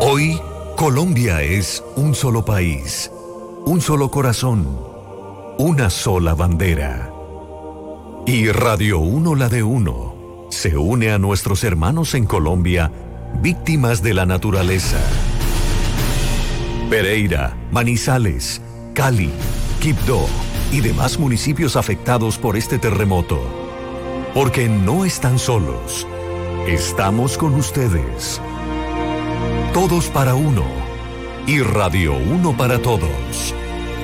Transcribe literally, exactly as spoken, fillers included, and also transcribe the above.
Hoy, Colombia es un solo país, un solo corazón, una sola bandera. Y Radio Uno la de Uno se une a nuestros hermanos en Colombia, víctimas de la naturaleza. Pereira, Manizales, Cali, Quibdó y demás municipios afectados por este terremoto. Porque no están solos, estamos con ustedes. Todos para uno y Radio Uno para todos.